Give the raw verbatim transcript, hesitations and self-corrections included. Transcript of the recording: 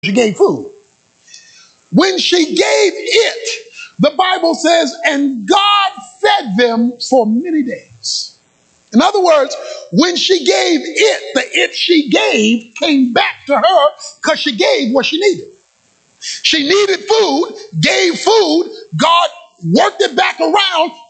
She gave food. When she gave it, the Bible says, and God fed them for many days. In other words, when she gave it, the it she gave came back to her because she gave what she needed. She needed food, gave food, God worked it back around,